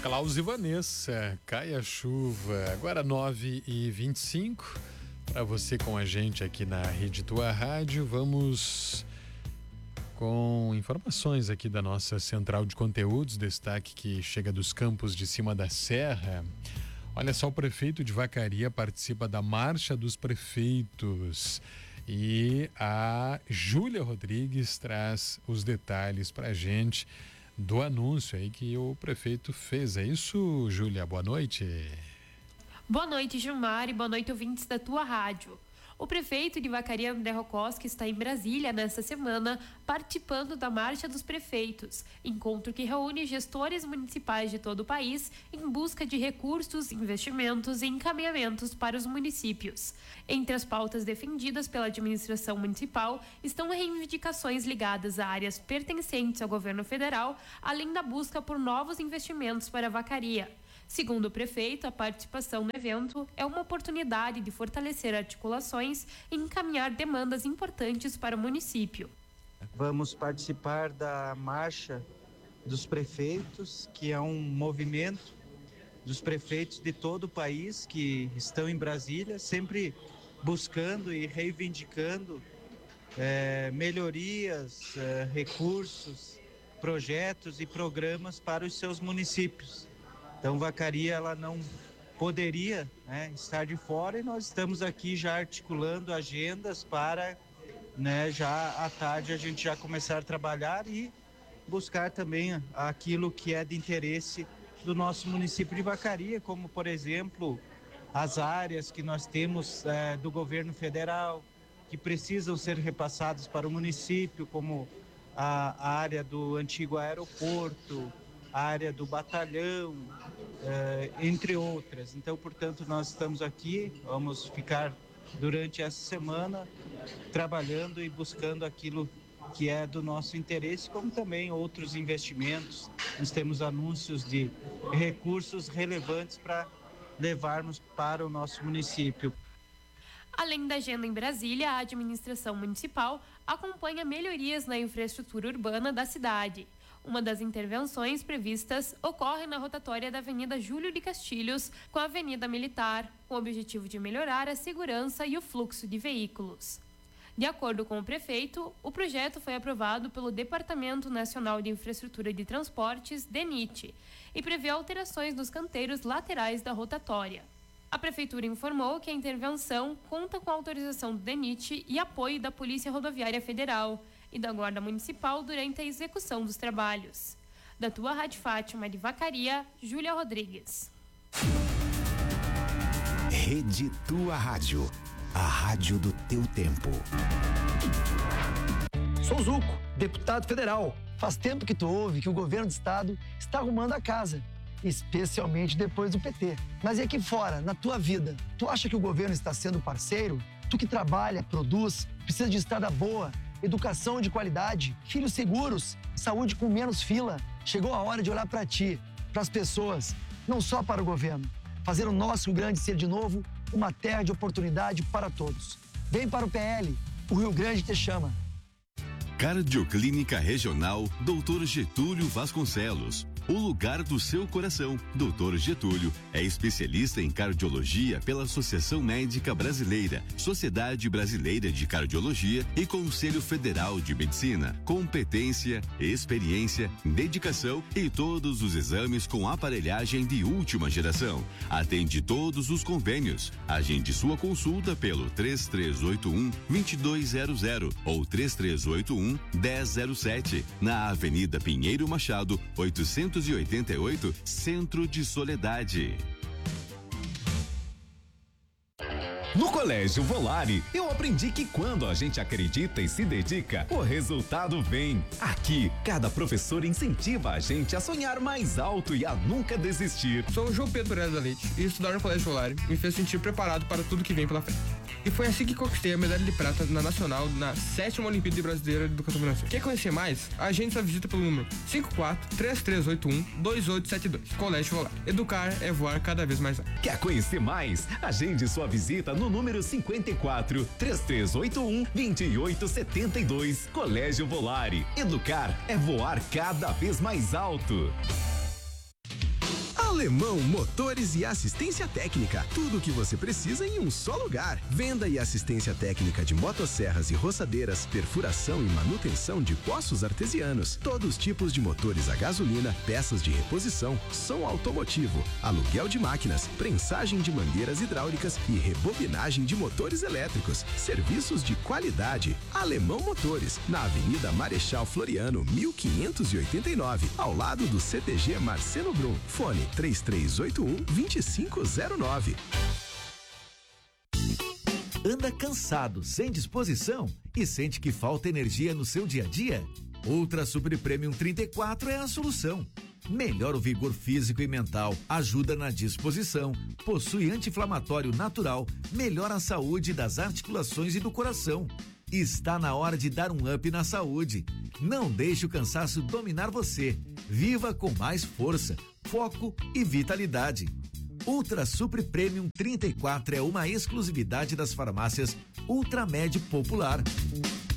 Klaus e Vanessa, cai a chuva. Agora 9h25. Para você com a gente aqui na Rede Tua Rádio, vamos com informações aqui da nossa central de conteúdos, destaque que chega dos campos de cima da serra. Olha só, o prefeito de Vacaria participa da Marcha dos Prefeitos e a Júlia Rodrigues traz os detalhes pra gente do anúncio aí que o prefeito fez. É isso, Júlia? Boa noite. Boa noite, Gilmar, e boa noite, ouvintes da Tua Rádio. O prefeito de Vacaria, André Rokoski, está em Brasília nesta semana participando da Marcha dos Prefeitos, encontro que reúne gestores municipais de todo o país em busca de recursos, investimentos e encaminhamentos para os municípios. Entre as pautas defendidas pela administração municipal estão reivindicações ligadas a áreas pertencentes ao governo federal, além da busca por novos investimentos para Vacaria. Segundo o prefeito, a participação no evento é uma oportunidade de fortalecer articulações e encaminhar demandas importantes para o município. Vamos participar da Marcha dos Prefeitos, que é um movimento dos prefeitos de todo o país que estão em Brasília, sempre buscando e reivindicando melhorias, recursos, projetos e programas para os seus municípios. Então, Vacaria, ela não poderia, estar de fora, e nós estamos aqui já articulando agendas para, já à tarde a gente já começar a trabalhar e buscar também aquilo que é de interesse do nosso município de Vacaria, como, por exemplo, as áreas que nós temos do governo federal, que precisam ser repassadas para o município, como a área do antigo aeroporto, a área do batalhão, entre outras. Então, portanto, nós estamos aqui, vamos ficar durante essa semana trabalhando e buscando aquilo que é do nosso interesse, como também outros investimentos. Nós temos anúncios de recursos relevantes para levarmos para o nosso município. Além da agenda em Brasília, a administração municipal acompanha melhorias na infraestrutura urbana da cidade. Uma das intervenções previstas ocorre na rotatória da Avenida Júlio de Castilhos com a Avenida Militar, com o objetivo de melhorar a segurança e o fluxo de veículos. De acordo com o prefeito, o projeto foi aprovado pelo Departamento Nacional de Infraestrutura de Transportes, DENIT, e prevê alterações nos canteiros laterais da rotatória. A prefeitura informou que a intervenção conta com a autorização do DENIT e apoio da Polícia Rodoviária Federal e da Guarda Municipal durante a execução dos trabalhos. Da Tua Rádio Fátima de Vacaria, Júlia Rodrigues. Rede Tua Rádio, a rádio do teu tempo. Sou Zuco, deputado federal. Faz tempo que tu ouve que o governo do estado está arrumando a casa, especialmente depois do PT. Mas e aqui fora, na tua vida, tu acha que o governo está sendo parceiro? Tu que trabalha, produz, precisa de estrada boa, educação de qualidade, filhos seguros, saúde com menos fila. Chegou a hora de olhar para ti, para as pessoas, não só para o governo. Fazer o nosso Rio Grande ser de novo uma terra de oportunidade para todos. Vem para o PL, o Rio Grande te chama. Cardioclínica Regional Dr. Getúlio Vasconcelos. O lugar do seu coração. Dr. Getúlio é especialista em cardiologia pela Associação Médica Brasileira, Sociedade Brasileira de Cardiologia e Conselho Federal de Medicina. Competência, experiência, dedicação e todos os exames com aparelhagem de última geração. Atende todos os convênios. Agende sua consulta pelo 3381-2200 ou 3381-1007 na Avenida Pinheiro Machado, 888, Centro de Soledade. No Colégio Volare, eu aprendi que quando a gente acredita e se dedica, o resultado vem. Aqui, cada professor incentiva a gente a sonhar mais alto e a nunca desistir. Sou o João Pedro Pereira da Leite e estudar no Colégio Volare me fez sentir preparado para tudo que vem pela frente. E foi assim que conquistei a medalha de prata na Nacional na 7ª Olimpíada Brasileira de Educação Financeira. Quer conhecer mais? Agende sua visita pelo número 54-3381-2872. Colégio Volare. Educar é voar cada vez mais alto. Quer conhecer mais? Agende sua visita no número 54-3381-2872. Colégio Volare. Educar é voar cada vez mais alto. Alemão Motores e Assistência Técnica. Tudo o que você precisa em um só lugar. Venda e assistência técnica de motosserras e roçadeiras, perfuração e manutenção de poços artesianos. Todos os tipos de motores a gasolina, peças de reposição, som automotivo, aluguel de máquinas, prensagem de mangueiras hidráulicas e rebobinagem de motores elétricos. Serviços de qualidade. Alemão Motores, na Avenida Marechal Floriano, 1589, ao lado do CTG Marcelo Brum. Fone 3381-2509. Anda cansado, sem disposição e sente que falta energia no seu dia a dia? Ultra Super Premium 34 é a solução. Melhora o vigor físico e mental, ajuda na disposição, possui anti-inflamatório natural, melhora a saúde das articulações e do coração. Está na hora de dar um up na saúde. Não deixe o cansaço dominar você. Viva com mais força, foco e vitalidade. Ultra Super Premium 34 é uma exclusividade das farmácias Ultramed Popular.